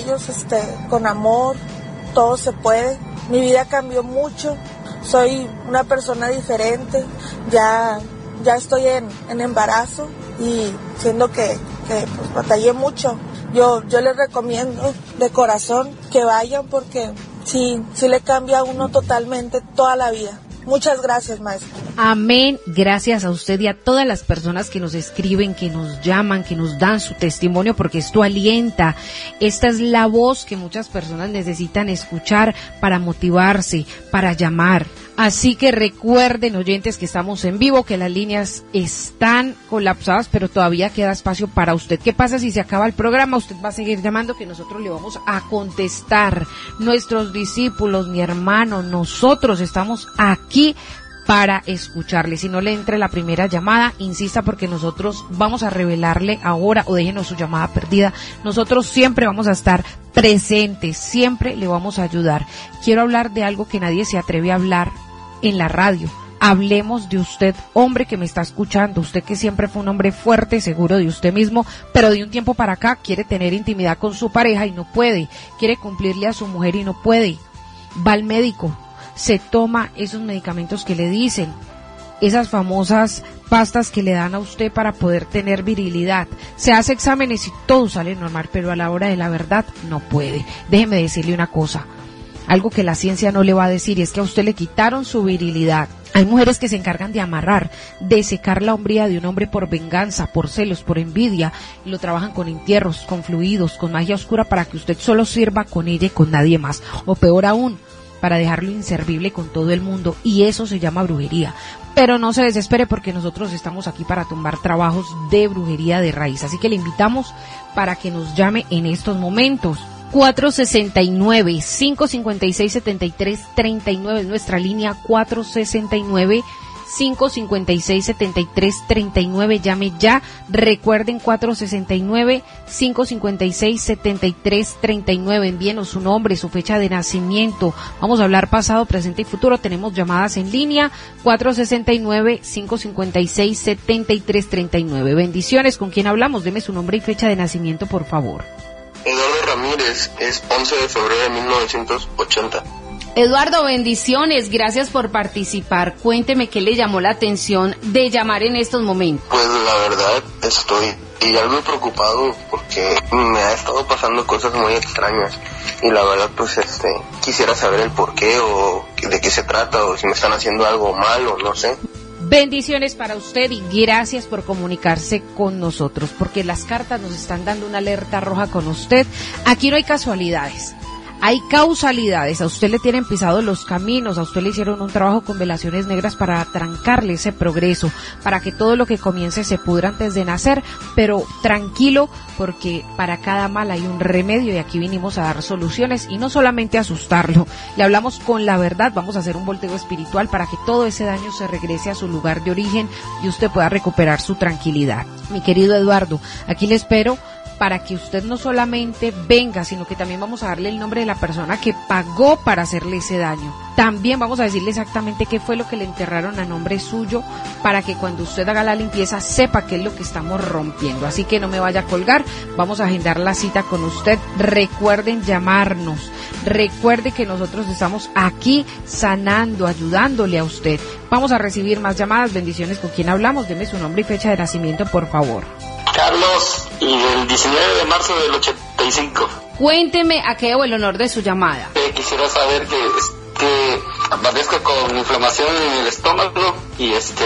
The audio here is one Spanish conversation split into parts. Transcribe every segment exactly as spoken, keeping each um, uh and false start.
ellos, este, con amor, todo se puede. Mi vida cambió mucho, soy una persona diferente, ya, ya estoy en, en embarazo y siendo que, que pues, batallé mucho. Yo, yo les recomiendo de corazón que vayan porque sí, sí le cambia a uno totalmente toda la vida. Muchas gracias, maestro. Amén. Gracias a usted y a todas las personas que nos escriben, que nos llaman, que nos dan su testimonio, porque esto alienta. Esta es la voz que muchas personas necesitan escuchar para motivarse, para llamar. Así que recuerden, oyentes, que estamos en vivo, que las líneas están colapsadas, pero todavía queda espacio para usted. ¿Qué pasa si se acaba el programa? Usted va a seguir llamando, que nosotros le vamos a contestar. Nuestros discípulos, mi hermano, nosotros estamos aquí para escucharle. Si no le entre la primera llamada, insista, porque nosotros vamos a revelarle ahora, o déjenos su llamada perdida. Nosotros siempre vamos a estar presentes, siempre le vamos a ayudar. Quiero hablar de algo que nadie se atreve a hablar en la radio. Hablemos de usted, hombre que me está escuchando, usted que siempre fue un hombre fuerte, seguro de usted mismo, pero de un tiempo para acá quiere tener intimidad con su pareja y no puede, quiere cumplirle a su mujer y no puede. Va al médico, se toma esos medicamentos que le dicen, esas famosas pastas que le dan a usted para poder tener virilidad, se hace exámenes y todo sale normal, pero a la hora de la verdad no puede. Déjeme decirle una cosa, algo que la ciencia no le va a decir, y es que a usted le quitaron su virilidad. Hay mujeres que se encargan de amarrar, de secar la hombría de un hombre por venganza, por celos, por envidia, y lo trabajan con entierros, con fluidos, con magia oscura, para que usted solo sirva con ella y con nadie más, o peor aún, para dejarlo inservible con todo el mundo, y eso se llama brujería. Pero no se desespere, porque nosotros estamos aquí para tumbar trabajos de brujería de raíz, así que le invitamos para que nos llame en estos momentos. cuatro sesenta y nueve, cinco cincuenta y seis, setenta y tres treinta y nueve es nuestra línea, cuatro sesenta y nueve, cinco cincuenta y seis, setenta y tres treinta y nueve, llame ya. Recuerden, cuatro sesenta y nueve, cinco cincuenta y seis, setenta y tres treinta y nueve, envíenos su nombre, su fecha de nacimiento. Vamos a hablar pasado, presente y futuro. Tenemos llamadas en línea, cuatro sesenta y nueve, cinco cincuenta y seis, setenta y tres treinta y nueve. Bendiciones. ¿Con quién hablamos? Deme su nombre y fecha de nacimiento, por favor. Eduardo Ramírez, es once de febrero de mil novecientos ochenta. Eduardo, bendiciones, gracias por participar. Cuénteme qué le llamó la atención de llamar en estos momentos. Pues la verdad estoy y algo preocupado porque me ha estado pasando cosas muy extrañas y la verdad pues este quisiera saber el por qué o de qué se trata o si me están haciendo algo malo, no sé. Bendiciones para usted y gracias por comunicarse con nosotros, porque las cartas nos están dando una alerta roja con usted. Aquí no hay casualidades, hay causalidades. A usted le tienen pisados los caminos, a usted le hicieron un trabajo con velaciones negras para trancarle ese progreso, para que todo lo que comience se pudra antes de nacer, pero tranquilo, porque para cada mal hay un remedio y aquí vinimos a dar soluciones y no solamente a asustarlo. Le hablamos con la verdad, vamos a hacer un volteo espiritual para que todo ese daño se regrese a su lugar de origen y usted pueda recuperar su tranquilidad. Mi querido Eduardo, aquí le espero para que usted no solamente venga, sino que también vamos a darle el nombre de la persona que pagó para hacerle ese daño. También vamos a decirle exactamente qué fue lo que le enterraron a nombre suyo, para que cuando usted haga la limpieza sepa qué es lo que estamos rompiendo. Así que no me vaya a colgar, vamos a agendar la cita con usted. Recuerden llamarnos, recuerde que nosotros estamos aquí sanando, ayudándole a usted. Vamos a recibir más llamadas. Bendiciones. ¿Con quién hablamos? Deme su nombre y fecha de nacimiento, por favor. Carlos, y el diecinueve de marzo del ochenta y cinco. Cuénteme a qué debo el honor de su llamada. Eh, quisiera saber que, que padezco con inflamación en el estómago y este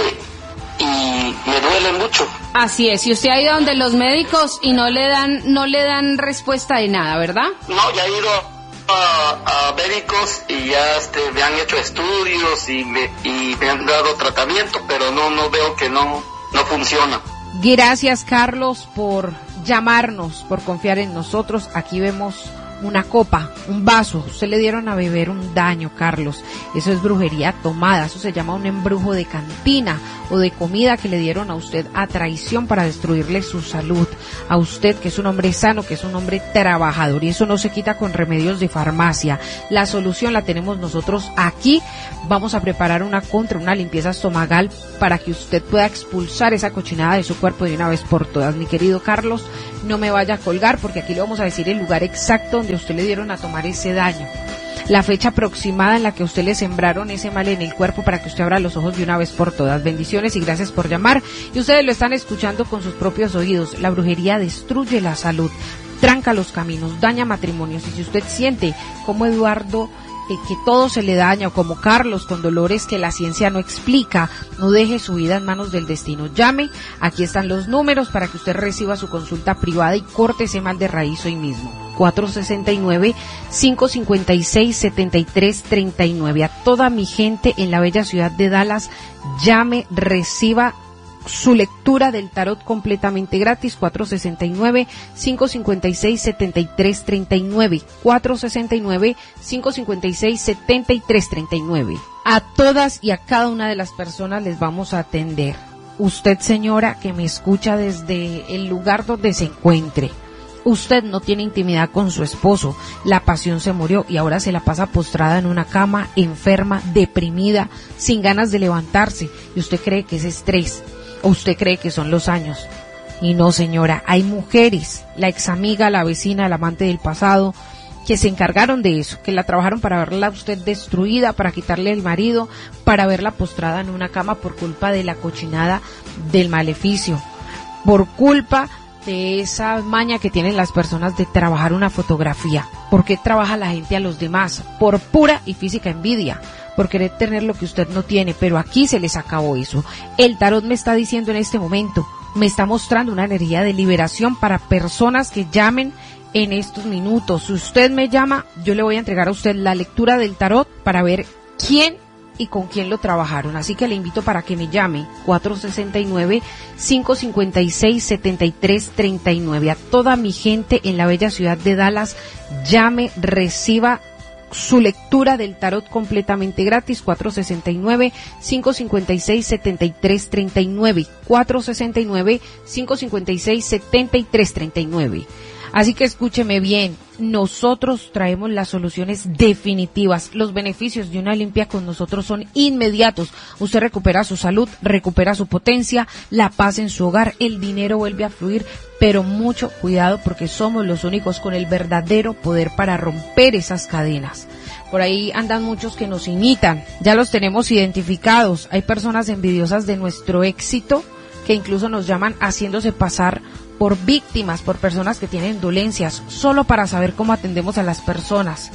y me duele mucho. Así es, y usted ha ido donde los médicos y no le dan no le dan respuesta de nada, ¿verdad? No, ya he ido a, a médicos y ya este, me han hecho estudios y me, y me han dado tratamiento, pero no no veo que no no funciona. Gracias, Carlos, por llamarnos, por confiar en nosotros. Aquí vemos una copa, un vaso. Usted le dieron a beber un daño, Carlos. Eso es brujería tomada. Eso se llama un embrujo de cantina o de comida que le dieron a usted a traición para destruirle su salud. A usted, que es un hombre sano, que es un hombre trabajador. Y eso no se quita con remedios de farmacia. La solución la tenemos nosotros aquí. Vamos a preparar una contra, una limpieza estomacal para que usted pueda expulsar esa cochinada de su cuerpo de una vez por todas. Mi querido Carlos, no me vaya a colgar, porque aquí le vamos a decir el lugar exacto donde donde a usted le dieron a tomar ese daño, la fecha aproximada en la que a usted le sembraron ese mal en el cuerpo para que usted abra los ojos de una vez por todas. Bendiciones y gracias por llamar. Y ustedes lo están escuchando con sus propios oídos. La brujería destruye la salud, tranca los caminos, daña matrimonios. Y si usted siente como Eduardo eh, que todo se le daña, o como Carlos con dolores que la ciencia no explica, no deje su vida en manos del destino. Llame, aquí están los números para que usted reciba su consulta privada y corte ese mal de raíz hoy mismo. cuatro sesenta y nueve, cinco cincuenta y seis, setenta y tres treinta y nueve. A toda mi gente en la bella ciudad de Dallas, llame, reciba su lectura del tarot completamente gratis. Cuatro sesenta y nueve, cinco cincuenta y seis, setenta y tres treinta y nueve. Cuatro sesenta y nueve, cinco cincuenta y seis, setenta y tres treinta y nueve. A todas y a cada una de las personas les vamos a atender. Usted, señora, que me escucha desde el lugar donde se encuentre, usted no tiene intimidad con su esposo, la pasión se murió y ahora se la pasa postrada en una cama, enferma, deprimida, sin ganas de levantarse, y usted cree que es estrés, o usted cree que son los años. Y no, señora, hay mujeres, la examiga, la vecina, el amante del pasado, que se encargaron de eso, que la trabajaron para verla a usted destruida, para quitarle el marido, para verla postrada en una cama por culpa de la cochinada del maleficio, por culpa de esa maña que tienen las personas de trabajar una fotografía. ¿Por qué trabaja la gente a los demás? Por pura y física envidia, por querer tener lo que usted no tiene, pero aquí se les acabó eso. El tarot me está diciendo en este momento, me está mostrando una energía de liberación para personas que llamen en estos minutos. Si usted me llama, yo le voy a entregar a usted la lectura del tarot para ver quién y con quién lo trabajaron, así que le invito para que me llame. Cuatro sesenta y nueve, cinco cincuenta y seis, setenta y tres treinta y nueve. A toda mi gente en la bella ciudad de Dallas, llame, reciba su lectura del tarot completamente gratis. Cuatro sesenta y nueve, cinco cincuenta y seis, setenta y tres treinta y nueve. Cuatro sesenta y nueve, cinco cincuenta y seis, setenta y tres treinta y nueve. Así que escúcheme bien, nosotros traemos las soluciones definitivas. Los beneficios de una limpia con nosotros son inmediatos. Usted recupera su salud, recupera su potencia, la paz en su hogar, el dinero vuelve a fluir, pero mucho cuidado porque somos los únicos con el verdadero poder para romper esas cadenas. Por ahí andan muchos que nos imitan, ya los tenemos identificados. Hay personas envidiosas de nuestro éxito que incluso nos llaman haciéndose pasar por víctimas, por personas que tienen dolencias, solo para saber cómo atendemos a las personas,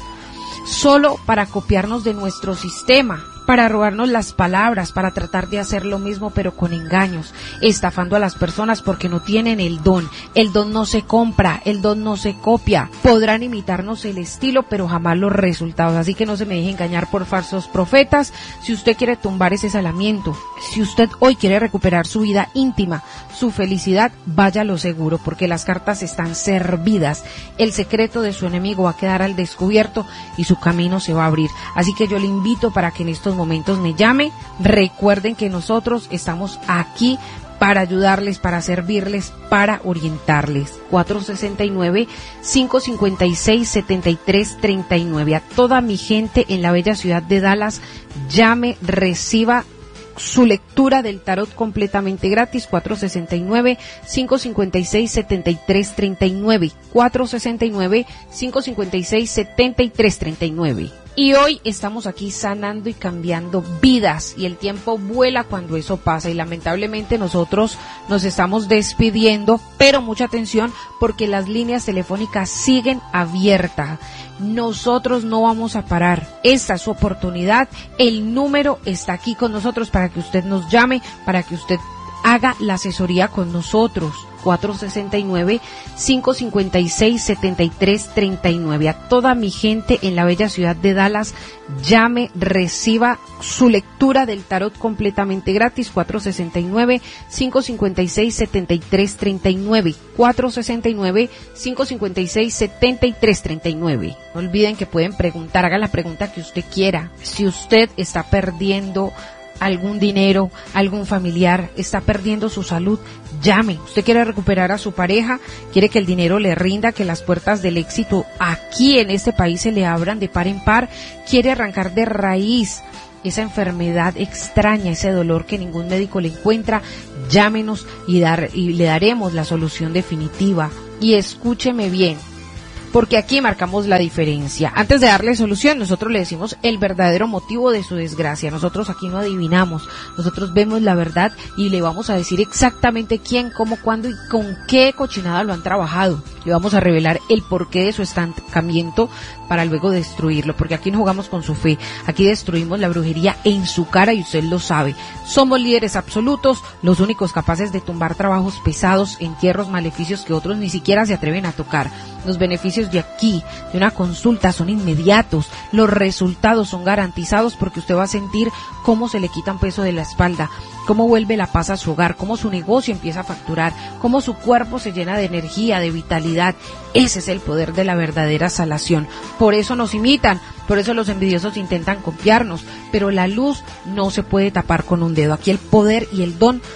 solo para copiarnos de nuestro sistema, para robarnos las palabras, para tratar de hacer lo mismo pero con engaños, estafando a las personas porque no tienen el don. El don no se compra, el don no se copia. Podrán imitarnos el estilo pero jamás los resultados, así que no se me deje engañar por falsos profetas. Si usted quiere tumbar ese salamiento, si usted hoy quiere recuperar su vida íntima, su felicidad, vaya a lo seguro porque las cartas están servidas. El secreto de su enemigo va a quedar al descubierto y su camino se va a abrir, así que yo le invito para que en estos momentos me llame. Recuerden que nosotros estamos aquí para ayudarles, para servirles, para orientarles. Cuatro sesenta y nueve, cinco cincuenta y seis, setenta y tres treinta y nueve. A toda mi gente en la bella ciudad de Dallas, llame, reciba su lectura del tarot completamente gratis. Cuatro sesenta y nueve, cinco cincuenta y seis, setenta y tres treinta y nueve. Cuatro sesenta y nueve, cinco cincuenta y seis, setenta y tres treinta y nueve. Y hoy estamos aquí sanando y cambiando vidas, y el tiempo vuela cuando eso pasa, y lamentablemente nosotros nos estamos despidiendo, pero mucha atención porque las líneas telefónicas siguen abiertas. Nosotros no vamos a parar, esta es su oportunidad, el número está aquí con nosotros para que usted nos llame, para que usted haga la asesoría con nosotros. Cuatro sesenta y nueve, cinco cincuenta y seis, setenta y tres treinta y nueve. A toda mi gente en la bella ciudad de Dallas, llame, reciba su lectura del tarot completamente gratis. Cuatro sesenta y nueve, cinco cincuenta y seis, setenta y tres treinta y nueve. Cuatro sesenta y nueve, cinco cincuenta y seis, setenta y tres treinta y nueve. No olviden que pueden preguntar, haga la pregunta que usted quiera. Si usted está perdiendo algún dinero, algún familiar, está perdiendo su salud, llame. Usted quiere recuperar a su pareja, quiere que el dinero le rinda, que las puertas del éxito aquí en este país se le abran de par en par, quiere arrancar de raíz esa enfermedad extraña, ese dolor que ningún médico le encuentra, llámenos y, dar, y le daremos la solución definitiva. Y escúcheme bien, porque aquí marcamos la diferencia. Antes de darle solución, nosotros le decimos el verdadero motivo de su desgracia. Nosotros aquí no adivinamos, nosotros vemos la verdad y le vamos a decir exactamente quién, cómo, cuándo y con qué cochinada lo han trabajado. Le vamos a revelar el porqué de su estancamiento para luego destruirlo, porque aquí no jugamos con su fe, aquí destruimos la brujería en su cara y usted lo sabe. Somos líderes absolutos, los únicos capaces de tumbar trabajos pesados, entierros, maleficios que otros ni siquiera se atreven a tocar. Los beneficios de aquí, de una consulta, son inmediatos, los resultados son garantizados porque usted va a sentir cómo se le quita un peso de la espalda, cómo vuelve la paz a su hogar, cómo su negocio empieza a facturar, cómo su cuerpo se llena de energía, de vitalidad. Ese es el poder de la verdadera sanación. Por eso nos imitan, por eso los envidiosos intentan copiarnos, pero la luz no se puede tapar con un dedo. Aquí el poder y el don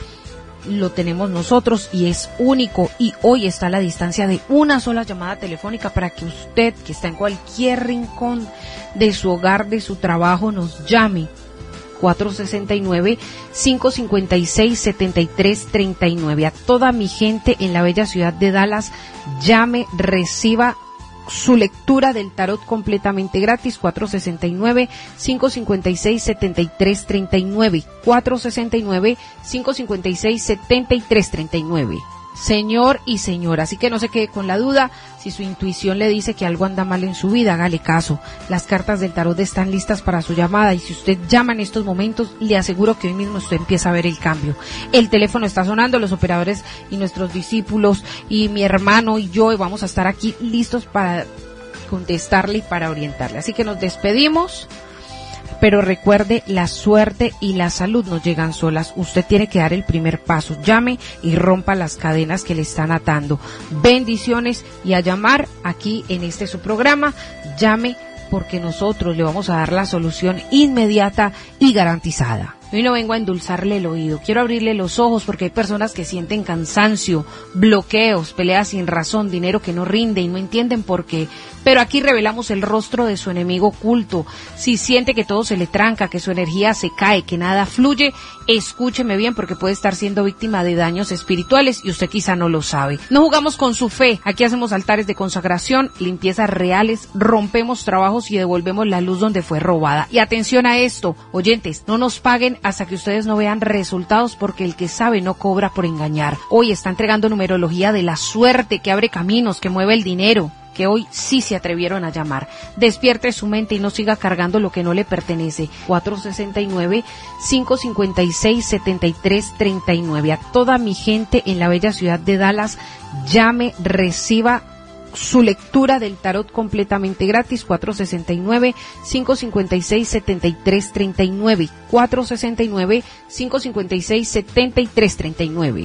lo tenemos nosotros y es único, y hoy está a la distancia de una sola llamada telefónica para que usted, que está en cualquier rincón de su hogar, de su trabajo, nos llame. cuatro sesenta y nueve, cinco cincuenta y seis, setenta y tres treinta y nueve. A toda mi gente en la bella ciudad de Dallas, llame, reciba su lectura del tarot completamente gratis. Cuatro sesenta y nueve, cinco cincuenta y seis, setenta y tres treinta y nueve. Cuatro sesenta y nueve, cinco cincuenta y seis, setenta y tres treinta y nueve. Señor y señora, así que no se quede con la duda. Si su intuición le dice que algo anda mal en su vida, hágale caso. Las cartas del tarot están listas para su llamada y si usted llama en estos momentos, le aseguro que hoy mismo usted empieza a ver el cambio. El teléfono está sonando, los operadores y nuestros discípulos y mi hermano y yo vamos a estar aquí listos para contestarle y para orientarle. Así que nos despedimos. Pero recuerde, la suerte y la salud no llegan solas. Usted tiene que dar el primer paso. Llame y rompa las cadenas que le están atando. Bendiciones y a llamar aquí en este su programa. Llame porque nosotros le vamos a dar la solución inmediata y garantizada. Hoy no vengo a endulzarle el oído, quiero abrirle los ojos porque hay personas que sienten cansancio, bloqueos, peleas sin razón, dinero que no rinde y no entienden por qué. Pero aquí revelamos el rostro de su enemigo oculto. Si siente que todo se le tranca, que su energía se cae, que nada fluye, escúcheme bien porque puede estar siendo víctima de daños espirituales y usted quizá no lo sabe. No jugamos con su fe, aquí hacemos altares de consagración, limpiezas reales, rompemos trabajos y devolvemos la luz donde fue robada. Y atención a esto, oyentes, no nos paguen hasta que ustedes no vean resultados porque el que sabe no cobra por engañar. Hoy está entregando numerología de la suerte que abre caminos, que mueve el dinero, que hoy sí se atrevieron a llamar. Despierte su mente y no siga cargando lo que no le pertenece. Cuatro sesenta y nueve, cinco cincuenta y seis, setenta y tres treinta y nueve. A toda mi gente en la bella ciudad de Dallas, llame, reciba su lectura del tarot completamente gratis. Cuatro sesenta y nueve, cinco cincuenta y seis, setenta y tres treinta y nueve. Cuatro sesenta y nueve, cinco cincuenta y seis, setenta y tres treinta y nueve.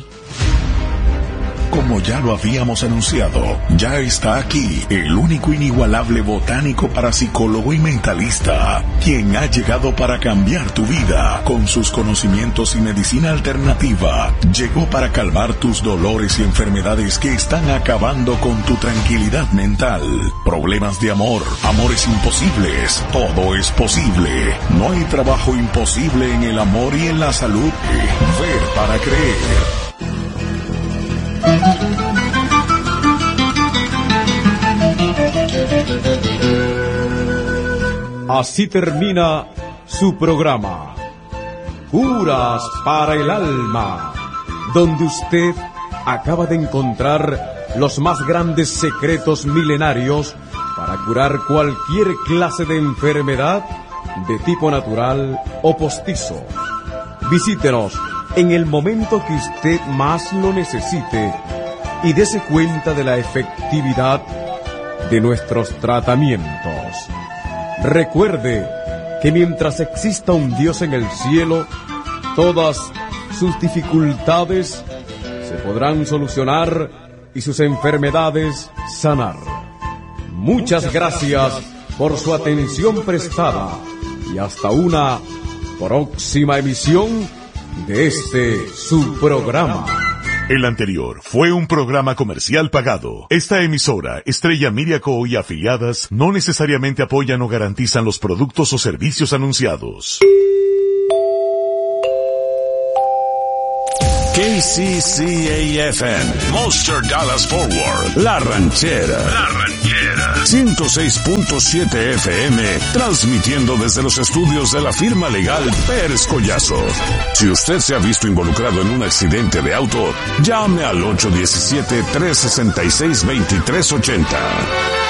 Como ya lo habíamos anunciado, ya está aquí el único inigualable botánico, parapsicólogo y mentalista, quien ha llegado para cambiar tu vida. Con sus conocimientos y medicina alternativa, llegó para calmar tus dolores y enfermedades que están acabando con tu tranquilidad mental. Problemas de amor, amores imposibles, todo es posible. No hay trabajo imposible en el amor y en la salud. Ver para creer. Así termina su programa, Curas para el Alma, donde usted acaba de encontrar los más grandes secretos milenarios para curar cualquier clase de enfermedad de tipo natural o postizo. Visítenos en el momento que usted más lo necesite y dése cuenta de la efectividad de nuestros tratamientos. Recuerde que mientras exista un Dios en el cielo, todas sus dificultades se podrán solucionar y sus enfermedades sanar. Muchas gracias por su atención prestada y hasta una próxima emisión de este su programa. El anterior fue un programa comercial pagado. Esta emisora, Estrella Media Co. y afiliadas, no necesariamente apoyan o garantizan los productos o servicios anunciados. K C C A F M, Monster Dallas Forward, La Ranchera. La Ranchera. ciento seis punto siete F M, transmitiendo desde los estudios de la firma legal Pérez Collazo. Si usted se ha visto involucrado en un accidente de auto, llame al ocho uno siete, tres seis seis, dos tres ocho cero.